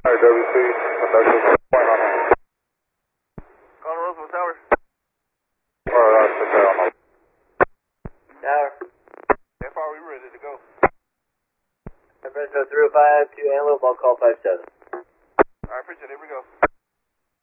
WC, conductor, point on it. Connor Roosevelt Tower. Sit there on the Tower. FR, we ready to go. San Francisco 305 to Antelope, I'll call 57. Alright, appreciate it, here we go.